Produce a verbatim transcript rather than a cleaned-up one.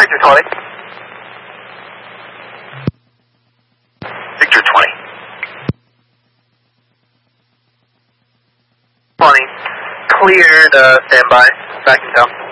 Victor twenty. Victor twenty. twenty. Cleared, uh, standby. Back in town.